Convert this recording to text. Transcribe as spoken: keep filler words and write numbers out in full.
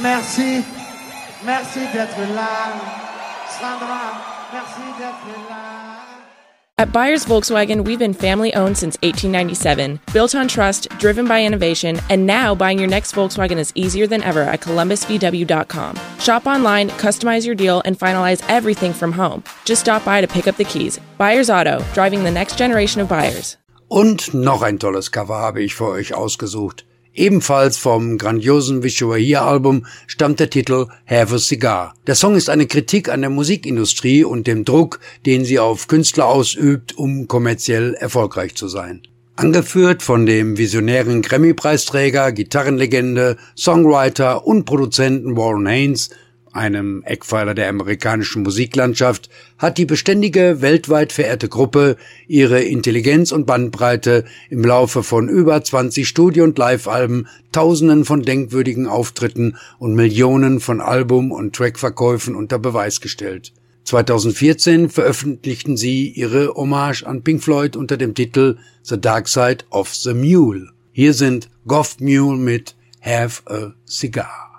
Merci, merci d'être là. Sandra, merci d'être là. At Byers Volkswagen, we've been family-owned since eighteen ninety-seven, built on trust, driven by innovation, and now buying your next Volkswagen is easier than ever at columbus v w dot com. Shop online, customize your deal, and finalize everything from home. Just stop by to pick up the keys. Byers Auto, driving the next generation of buyers. Und noch ein tolles Cover habe ich für euch ausgesucht. Ebenfalls vom grandiosen Wish You Were Here Album stammt der Titel Have a Cigar. Der Song ist eine Kritik an der Musikindustrie und dem Druck, den sie auf Künstler ausübt, um kommerziell erfolgreich zu sein. Angeführt von dem visionären Grammy-Preisträger, Gitarrenlegende, Songwriter und Produzenten Warren Haynes, einem Eckpfeiler der amerikanischen Musiklandschaft, hat die beständige, weltweit verehrte Gruppe ihre Intelligenz und Bandbreite im Laufe von über zwanzig Studio- und Live-Alben, Tausenden von denkwürdigen Auftritten und Millionen von Album- und Trackverkäufen unter Beweis gestellt. zweitausendvierzehn veröffentlichten sie ihre Hommage an Pink Floyd unter dem Titel The Dark Side of the Mule. Hier sind Goff Mule mit Have a Cigar.